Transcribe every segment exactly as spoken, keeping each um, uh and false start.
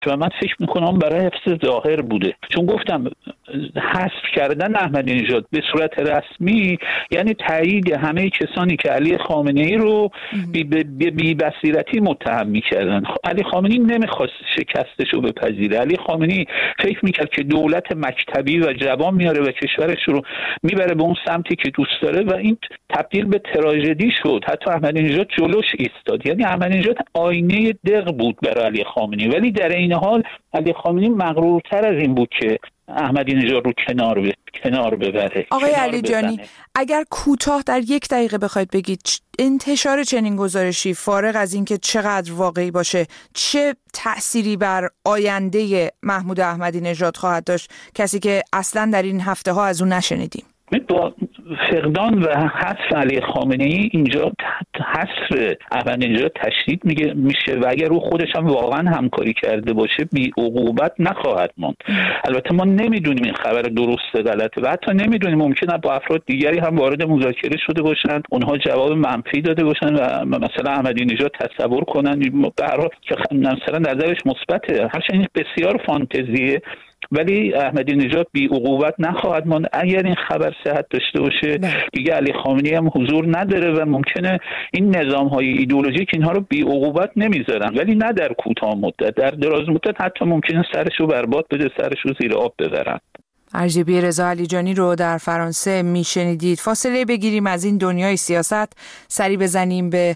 و من فکر میکنم برای حفظ ظاهر بوده، چون گفتم حذف کردن احمدی نژاد به صورت رسمی یعنی تایید همه کسانی که علی خامنه‌ای رو بی, بی, بی بصیرتی متهم میکردن. علی خامنه‌ای نمیخواست شکستش رو بپذیره. علی خامنه‌ای فکر میکرد که دولت مکتبی و جوان میاره و کشورش رو میبره به اون سمتی که دوست داره و این تبدیل به تراژدی شد. حتی احمدی نژاد جلوش ایستاد. یعنی احمدی نژاد آینه دق بود برای علی خامنه‌ای، ولی در این حال علی خامنه‌ای مغرورتر از این بود که احمدی نژاد رو کنار ب... کنار ببره. آقای علی جانی، اگر کوتاه در یک دقیقه بخواید بگید انتشار چنین گزارشی فارغ از اینکه چقدر واقعی باشه چه تأثیری بر آینده محمود احمدی نژاد خواهد داشت، کسی که اصلا در این هفته ها از اون نشنیدیم؟ با فقدان و حذف علی خامنه‌ای اینجا حذف احمدی نژاد تشدید میشه و اگر او خودش هم واقعا همکاری کرده باشه بی عقوبت نخواهد ماند. البته ما نمیدونیم این خبر درست غلطه و حتی نمیدونیم، ممکنه با افراد دیگری هم وارد مذاکره شده باشند، اونها جواب منفی داده باشند و مثلا احمدی نژاد تصور کنن به هر حال که مثلا نظرش مثبته، هرچند بسیار فانتزیه، ولی احمدی نژاد بی عقوبت نخواهد ماند. اگر این خبر صحت داشته باشه دیگه علی خامنه‌ای هم حضور نداره و ممکنه این نظام‌های ایدئولوژیک اینها رو بی عقوبت نمیذارن، ولی نه در کوتاه مدت، در دراز مدت حتی ممکنه سرش رو برباد بده، سرش رو زیر آب ببرن. ارجبی رضا علیجانی رو در فرانسه میشنیدید. فاصله بگیریم از این دنیای سیاست، سری بزنیم به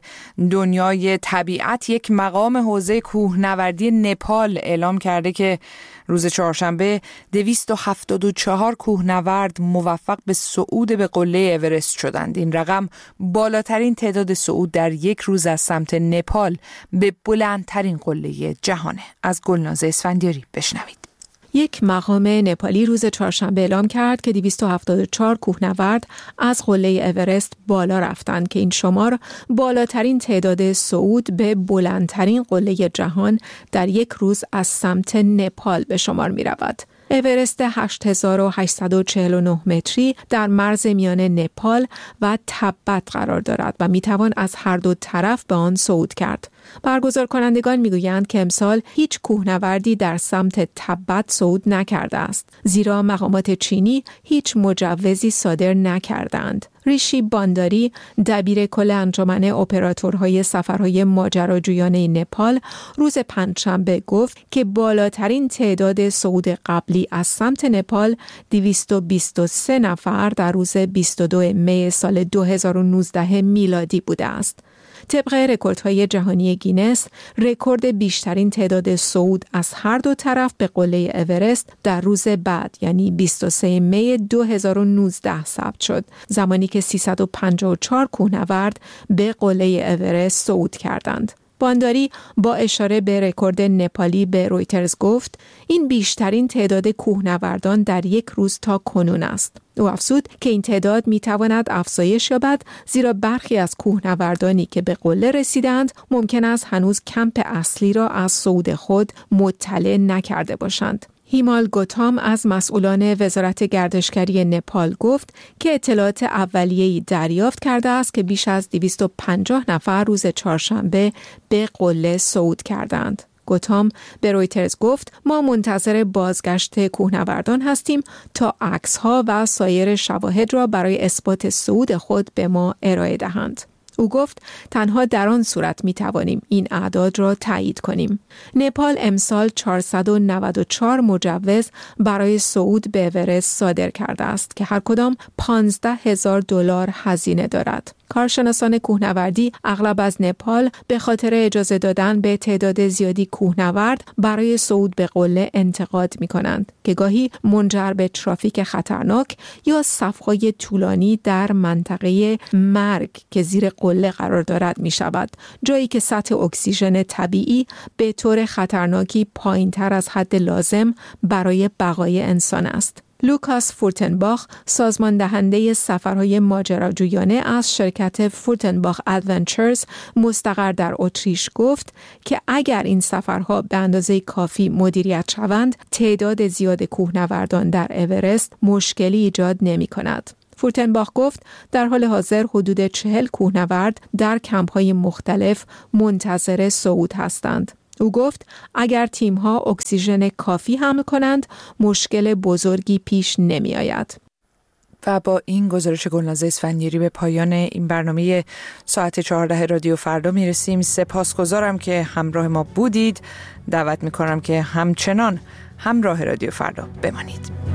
دنیای طبیعت. یک مقام حوزه کوهنوردی نپال اعلام کرده که روز چهارشنبه دویست و هفتاد و چهار کوهنورد موفق به صعود به قله اورست شدند. این رقم بالاترین تعداد صعود در یک روز از سمت نپال به بلندترین قله جهانه. از گلناز اسفندیاری بشنوید. یک مقام نپالی روز چهارشنبه اعلام کرد که دویست و هفتاد و چهار کوهنورد از قله اورست بالا رفتند که این شمار بالاترین تعداد صعود به بلندترین قله جهان در یک روز از سمت نپال به شمار می رود. اورست هشت هزار و هشتصد و چهل و نه متری در مرز میان نپال و تبت قرار دارد و می توان از هر دو طرف به آن صعود کرد. برگزار کنندگان میگویند که امسال هیچ کوهنوردی در سمت تبت صعود نکرده است، زیرا مقامات چینی هیچ مجوزی صادر نکردند. ریشی بانداری، دبیر کل انجمن اپراتورهای سفرهای ماجراجویانه نپال، روز پنجشنبه گفت که بالاترین تعداد صعود قبلی از سمت نپال دویست و بیست و سه نفر در روز بیست و دو می سال دو هزار و نوزده میلادی بوده است. طبق رکوردهای جهانی گینس، رکورد بیشترین تعداد صعود از هر دو طرف به قله اورست در روز بعد یعنی بیست و سه می دو هزار و نوزده ثبت شد، زمانی که سیصد و پنجاه و چهار کوهنورد به قله اورست صعود کردند. بانداری با اشاره به رکورد نپالی به رویترز گفت این بیشترین تعداد کوهنوردان در یک روز تا کنون است. او افزود که این تعداد میتواند افزایش یابد، زیرا برخی از کوهنوردانی که به قله رسیدند ممکن است هنوز کمپ اصلی را از صعود خود مطلع نکرده باشند. هیمال گوتام از مسئولان وزارت گردشگری نپال گفت که اطلاعات اولیه‌ای دریافت کرده است که بیش از دویست و پنجاه نفر روز چهارشنبه به قله صعود کردند. گوتام به رویترز گفت ما منتظر بازگشت کوهنوردان هستیم تا عکس‌ها و سایر شواهد را برای اثبات صعود خود به ما ارائه دهند. او گفت تنها در آن صورت می توانیم این اعداد را تایید کنیم. نپال امسال چهارصد و نود و چهار مجوز برای صعود به اورست صادر کرده است که هر کدام پانزده هزار دلار هزینه دارد. کارشناسان کوهنوردی اغلب از نپال به خاطر اجازه دادن به تعداد زیادی کوهنورد برای صعود به قله انتقاد می کنند که گاهی منجر به ترافیک خطرناک یا صف‌های طولانی در منطقه مرگ که زیر قله قرار دارد می شود، جایی که سطح اکسیژن طبیعی به طور خطرناکی پایین تر از حد لازم برای بقای انسان است. لوکاس فورتنباخ، سازمان دهنده سفرهای ماجراجویانه از شرکت فورتنباخ ادونچرز مستقر در اتریش گفت که اگر این سفرها به اندازه کافی مدیریت شوند، تعداد زیاد کوهنوردان در اورست مشکلی ایجاد نمی کند. فورتنباخ گفت در حال حاضر حدود چهل کوهنورد در کمپ‌های مختلف منتظر صعود هستند. او گفت اگر تیم‌ها اکسیژن کافی حمل کنند مشکل بزرگی پیش نمی آید. و با این گزارش گلناز اسفندیاری به پایان این برنامه ساعت چهارده رادیو فردا میرسیم. سپاسگزارم که همراه ما بودید. دعوت میکنم که همچنان همراه رادیو فردا بمانید.